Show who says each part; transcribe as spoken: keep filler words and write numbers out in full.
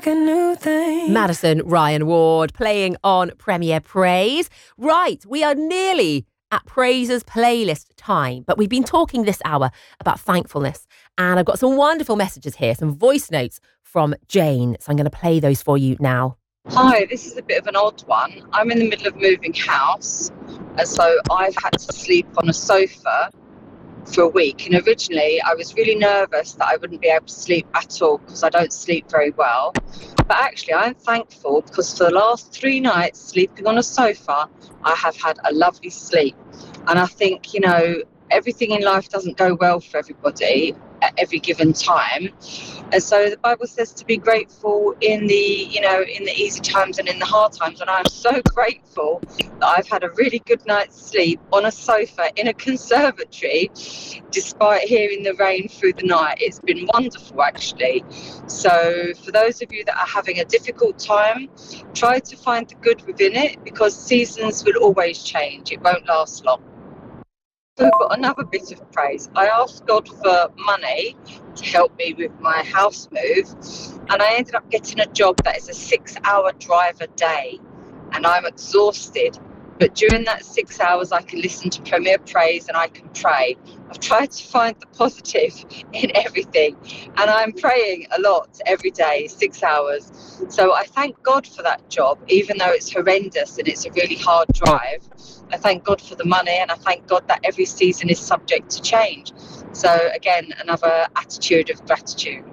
Speaker 1: like a new thing.
Speaker 2: Madison Ryan Ward playing on Premier Praise. Right, we are nearly at Praise's playlist time, but we've been talking this hour about thankfulness, and I've got some wonderful messages here, some voice notes from Jane, so I'm going to play those for you now.
Speaker 3: Hi, this is a bit of an odd one. I'm in the middle of moving house, and so I've had to sleep on a sofa for a week. And originally I was really nervous that I wouldn't be able to sleep at all because I don't sleep very well. But actually I'm thankful because for the last three nights sleeping on a sofa, I have had a lovely sleep. And I think, you know, everything in life doesn't go well for everybody at every given time. And so the Bible says to be grateful in the, you know, in the easy times and in the hard times. And I'm so grateful that I've had a really good night's sleep on a sofa in a conservatory, despite hearing the rain through the night. It's been wonderful, actually. So for those of you that are having a difficult time, try to find the good within it, because seasons will always change. It won't last long. So I've got another bit of praise. I asked God for money to help me with my house move, and I ended up getting a job that is a six hour drive a day, and I'm exhausted. But during that six hours, I can listen to Premier Praise and I can pray. I've tried to find the positive in everything, and I'm praying a lot every day, six hours. So I thank God for that job, even though it's horrendous and it's a really hard drive. I thank God for the money, and I thank God that every season is subject to change. So again, another attitude of gratitude.